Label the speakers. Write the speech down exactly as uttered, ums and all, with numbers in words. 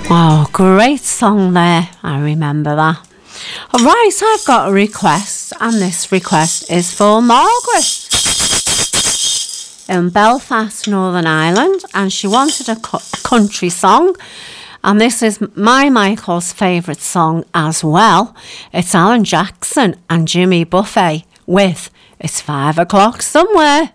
Speaker 1: Oh, great song there. I remember that. Right, I've got a request, and this request is for Margaret in Belfast, Northern Ireland, and she wanted a co- country song, and this is my Michael's favourite song as well. It's Alan Jackson and Jimmy Buffett with It's Five O'Clock Somewhere.